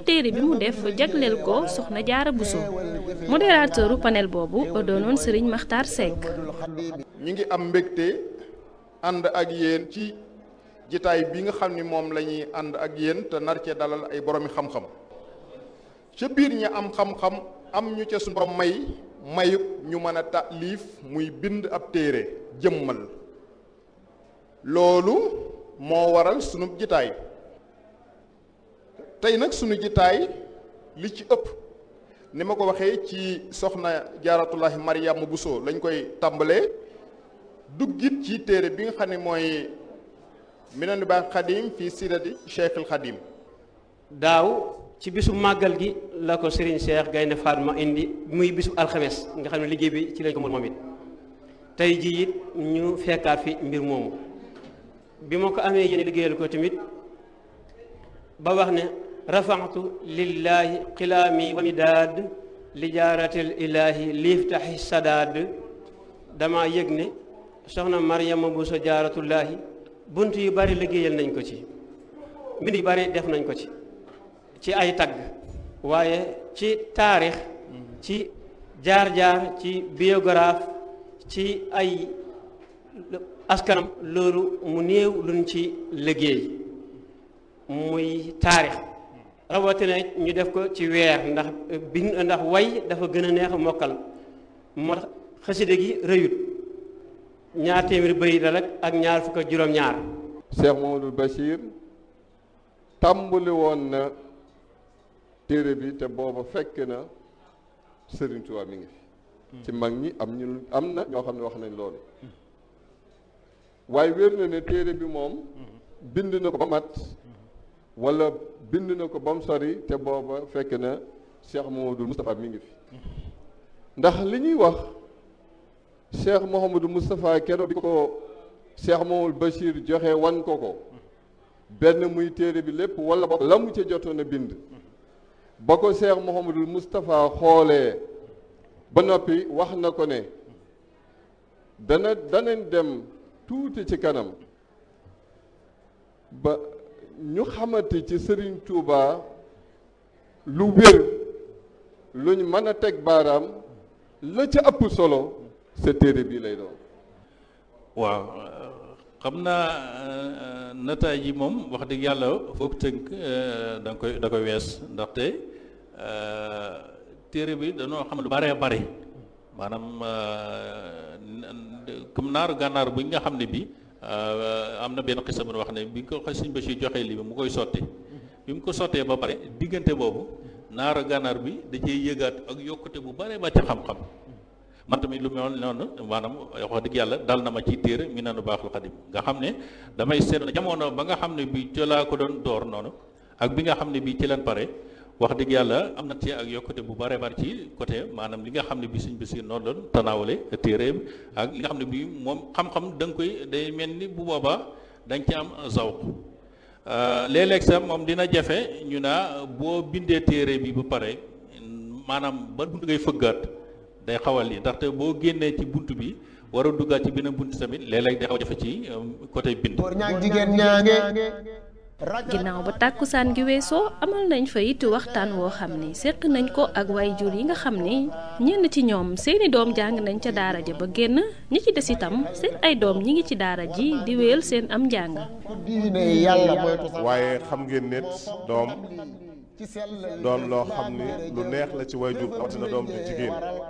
téere bi mu def jagleel ko Soxna Jaara Buso. modérateuru panel boobu doonoon Serigne Makhtar Seck. ñi ngi am mbégte ànd ak yéen ci jitaay bi nga xam ni moom la ñuy ànd ak yéen te nar cee dalal ay boroomi xam-xam ca biir ñi am xam-xam am ñu ca suñu borom mayub ñu mën a taalif muy bind ab téere jëmmal loolu moo waral sunu jitaay tey nag sunu jitaay li ci ëpp ni ma ko waxee ci soxna jaaratullahi Mariama Bousso lañ koy tàmbalee duggit ci téere bi nga xam ne mooy Minanul Baaqil Xadiim fii siirati Cheikhul Xadiim. daaw ci bisu màggal gi la ko Serigne Cheikh Gaynde Fatma indi muy bisu alxames nga xam ne liggéey bi ci lañ ko moom it tey jii it ñu fekkaat fi mbir moomu bi ma ko amee yéen liggéeyal ko tamit ba wax ne rafaxtu lillahi xilaami wa midaad li jaaratil ilaahi liiftaxi sadaad dama yëg ne soxna Mariama Bousso jaaratullaahi bunt yu bari liggéeyal nañ ko ci mbind yu bari def nañ ko ci ay tagg waaye ci taarix ci jaar-jaar ci biographe ci ay askanam loolu mu néew luñ ci liggéey muy taarix rawatina ñu def ko ci weer ndax way dafa gën a neex a mokkal moo tax xaside gi rëyut 2 téeméeri bëy la rek ak 2 Cheikh Mamadou Bachir tàmbali woon na téere bi te booba fekk na Serigne Touba mi ngi fi ci mag ñi am na ñoo xam ne wax nañ loolu waaye wér na ne téere bi moom bind na ko ba mat wala bind na ko ba mu sori te booba fekk na Cheikh Mamadou Moustapha mi ngi fi ndax li ñuy wax Cheikh Mouhamadou Moustapha keroog bi ko Cheikh Mamadou Bachir joxe wan ko benn muy téere bi lépp wala ba la mu ca jotoon a bind ba ko Cheikh Mouhamadou Moustapha xoolee ba noppi wax na ko ne danañ dem tuuti ci kanam ba ñu xamante ci Serigne Touba lu wér luñ mën a teg baaraam la ca ëpp solo sa téere bii lay doon. waaw xam naa nataay yi moom wax dëgg yàlla foog tënk da koy wees ndaxte téere bi dañoo xam lu bare bare maanaam comme naaru gànnaar bu nga xam ne bi am na benn xisa bu wax ne bi ko Sëñ Bachir joxee lii bi mu koy sotti bi mu ko sottee ba pare diggante boobu naaru gànnaar bi da cee yëgaat ak yokkute bu bare ba ci xam-xam man tamit lu mel noonu maanaam wax dëgg yàlla dal na ma ci téere Minanul Baaqil Xadiim nga xam ne damay seetlu jamono ba nga xam ne bi ci laa ko doon door noonu ak bi nga xam ne bi ci leen pare wax dëgg yàlla am na ci ak yokkute bu bare bare ci côté maanaam li nga xam ne bi Sëñ Basiir noonu doon tanaawale téere ak li nga xam ne bi moom xam-xam da nga koy day mel ni bu boobaa da nga ci am zawq léeg-léeg sax moom dina jafe ñu naa boo bindee téere bi ba pare maanaam ba buntu ngay fëggaat day xawal yi ndaxte boo génnee ci bunt bi war a duggaat ci beneen bunt tamit léeg-léeg day xaw jafe ci côté bind. ginnaaw ba tàkkusaan gi weesoo amal nañ fa it waxtaan woo xam ni seq nañ ko ak waajur yi nga xam ni ñenn ci ñoom seeni doom jàng nañ ca daara ja ba génn ñi ci des itam seen ay doom ñi ngi ci daara ji di wéyal seen am njàng. waaye xam ngeen ne doom doon loo xam ni lu neex la ci waajur rawatina doom ju jigéen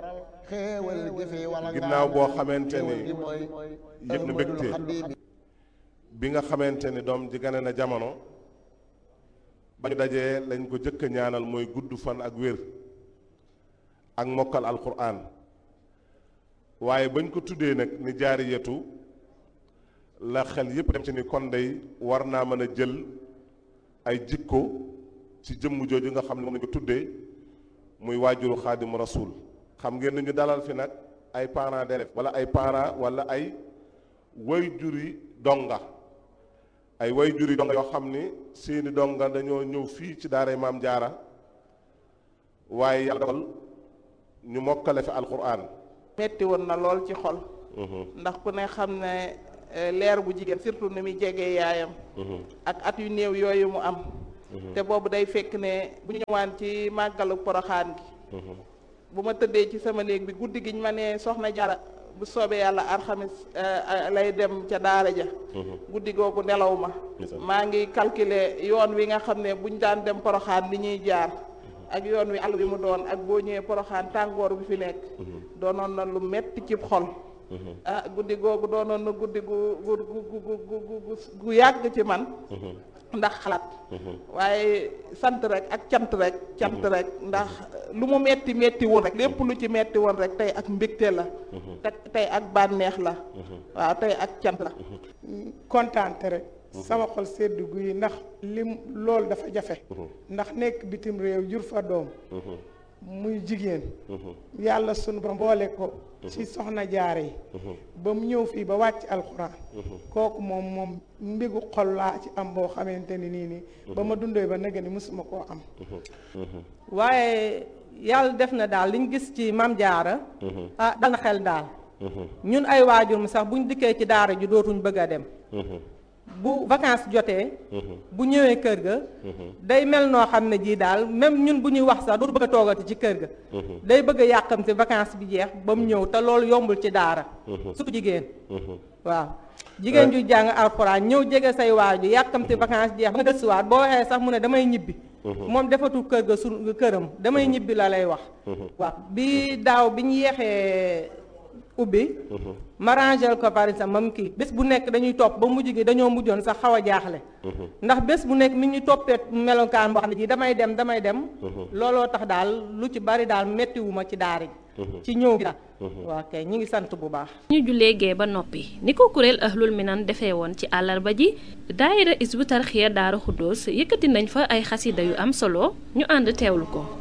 ginnaaw boo xamante ni yëg na mbégte bi nga xamante ni doom ji gane na jamono ba ñu dajee lañ ko jëkk a ñaanal mooy gudd fan ak wér ak mokkal alquran waaye bañ ko tuddee nag ni jaariyatu la xel yépp dem ci ni kon day war naa mën a jël ay jikko ci jëmm jooju nga xam ne moom lañ ko tuddee muy waajuru xaadimu rasul xam ngeen ni ñu dalal fi nag ay parents d'élèves wala ay parents wala ay wayjuri donga ay wayjuri donga yoo xam ni seeni donga dañoo ñëw fii ci daaray maam jaara waaye yàlla dogal ñu mokkale fi alquran metti woon na lool ci xol ndax ku ne xam ne leer bu jigéen surtout ni muy jegee yaayam ak at yu néew yooyu mu am te boobu day fekk ne bu ñu ñëwaan ci màggalu Poroxaan gi bu ma tëddee ci sama néeg bi guddi giñ ma ne soxna Jaara bu soobee yàlla alxamis lay dem ca daara ja guddi googu nelaw ma maa ngi calculer yoon wi nga xam ne buñ daan dem Poroxaan li ñuy jaar ak yoon wi àll bi mu doon ak boo ñëwee Poroxaan tàngoor bi fi nekk doonoon na lu metti ci xol guddi googu doonoon na guddi gu yàgg ci man ndax xalaat waaye sant rek ak cant rek ndax lu mu metti woon rek lépp lu ci metti woon rek tey ak mbégte la tey ak bànneex la waaw tey ak cant la kontaante rek sama xol sedd guy ndax lim loolu dafa jafe ndax nekk bitim réew jur fa doom muy jigéen yàlla sunu ba mboole ko ci soxna jaare yi ba mu ñëw fii ba wàcc alxuraan kooku moom mbigu xol laa ci am boo xamante ni nii ba ma dundee ba nëgë ni mësuma koo am waaye yàlla def na daal liñ gis ci Maam Jaara dal na xel daal ñun ay waajur mu sax buñ dikkee ci daara ji dootuñ bëgg a dem bu vacances jotee bu ñëwee kër ga day mel noo xam ne jii daal même ñun bu ñuy wax sax dootu bëgg a toogati ci kër ga day bëgg a yàqamte vacances bi jeex ba mu ñëw te loolu yombul ci daara surtout jigéen waaw jigéen ju jàng alxuraan ñëw jege say waaju yàqamte vacances jeex ba nga gëstuwaat boo waxee sax mu ne damay ñibbi moom defatul kër ga këram damay ñibbi la lay wax waaw bi daaw bi ñu yeexee ubbi ma rangel ko par exemple mam kii bés bu nekk dañuy topp ba mujj gi dañoo mujjoon sax xaw a jaaxle ndax bés bu nekk mi ñu toppee melokaan boo xam ne ji damay dem looloo tax daal lu ci bari daal mettiwuma ci daara ji ci ñëw gi daal waaw kay ñi ngi sant bu baax ñu jullee gee ba noppi ni ko kuréel Ahlul Minan defee woon ci àllarba ji daayira Hizbut Tarqiyyah Daaru Xuddoos yëkkati nañ fa ay xasida yu am solo ñu ànd teewlu ko